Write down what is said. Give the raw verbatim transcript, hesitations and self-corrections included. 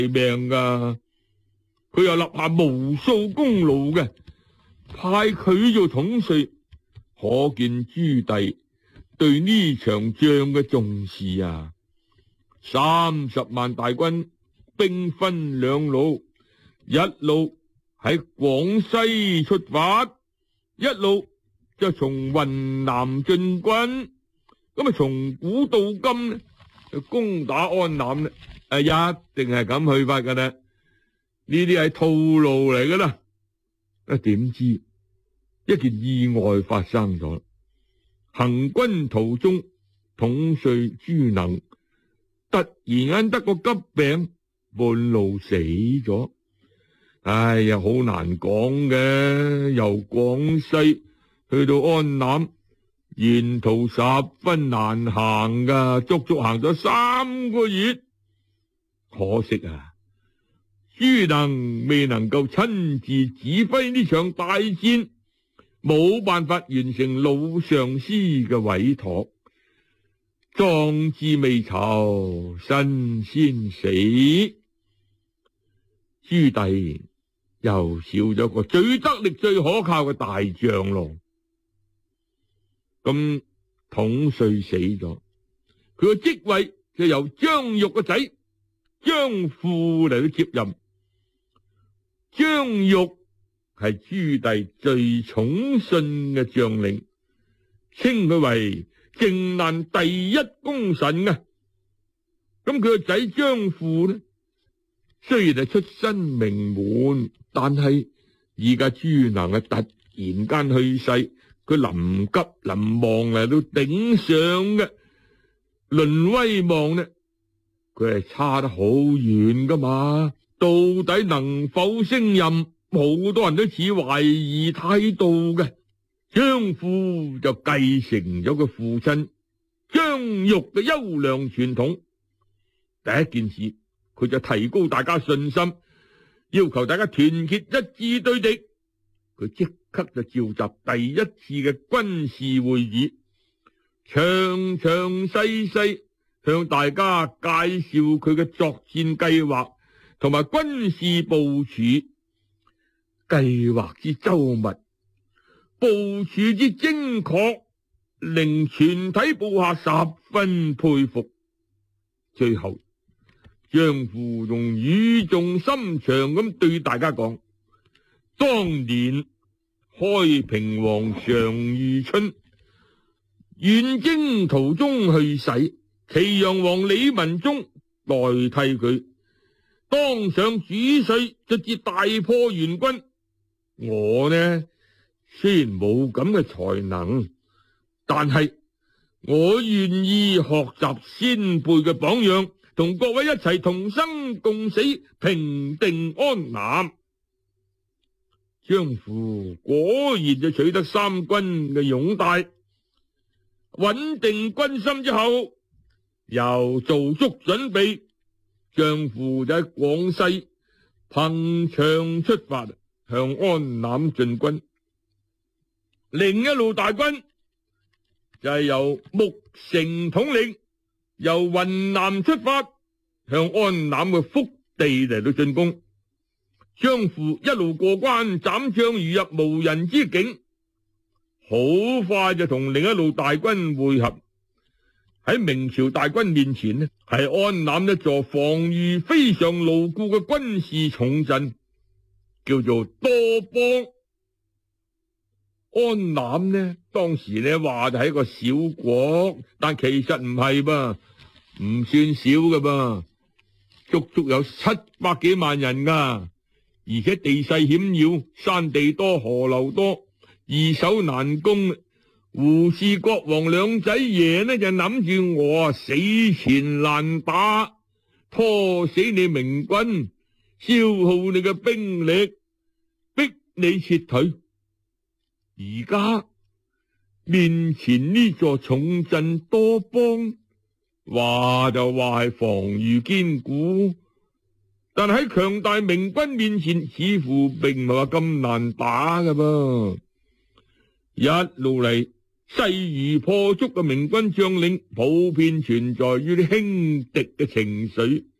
命噶，佢又立下無數功勞嘅，派佢做統帥，可見朱棣對呢場仗嘅重視啊！三十萬大軍，兵分兩路，一路喺廣西出發，一路就從雲南進軍。咁啊，從古到今呢，就攻打安南咧，啊，一定係咁去法噶啦。呢啲係套路嚟噶啦。啊，點知一件意外發生咗，行軍途中，統帥朱能突然間得個急病，半路死咗。哎呀，好難講嘅，由廣西去到安南，沿途十分難行噶，足足行咗三個月。可惜啊，朱能未能夠親自指揮呢場大戰，冇辦法完成老上司嘅委託。壯志未酬，身先死，朱棣又少咗個最得力、最可靠嘅大將咯。咁統帥死咗，佢個職位就由張玉個仔張富嚟到接任。張玉係朱棣最寵信嘅將領，稱佢為靖難第一功臣啊！咁佢個仔張富呢，雖然係出身名門，但係而家朱能啊突然間去世，佢臨急臨忙嚟到頂上嘅，論威望呢，佢係差得好遠噶嘛。到底能否升任，好多人都似懷疑態度嘅。張富就繼承咗佢父親張玉嘅優良傳統，第一件事佢就提高大家信心，要求大家團結一致對敵。佢即刻就召集第一次嘅軍事會議，詳詳細細向大家介紹佢嘅作戰計劃同埋軍事部署，計劃之周密，部署之精確，令全體部下十分佩服。最後，張富用語重心長咁對大家講：當年開平王常遇春遠征途中去世，祁陽王李文忠代替佢當上主帥，直至大破元軍。我呢，雖然冇咁嘅才能，但係我願意學習先輩嘅榜樣，同各位一齊同生共死，平定安南。張富果然就取得三軍嘅擁戴，穩定軍心之後，又做足準備，張富就喺廣西憑祥出發，向安南進軍。另一路大軍就係由穆成統領，由雲南出發，向安南嘅腹地嚟到進攻。張富一路過關斬將如入無人之境，好快就同另一路大軍會合。喺明朝大軍面前呢，係安南一座防禦非常牢固嘅軍事重鎮，叫做多邦。安南呢，當時呢話就係一個小國，但其實唔係噃，唔算少噶噃，足足有七百幾萬人噶。而且地勢險要，山地多，河流多，易守難攻。胡氏國王兩仔爺呢就諗住我啊死纏爛打，拖死你明軍，消耗你嘅兵力，逼你撤退。而家面前呢座重鎮多邦，話就話係防禦堅固，但喺強大明軍面前，似乎並唔係話咁難打㗎噃。一路嚟勢如破竹嘅明軍將領，普遍存在於啲輕敵嘅情緒。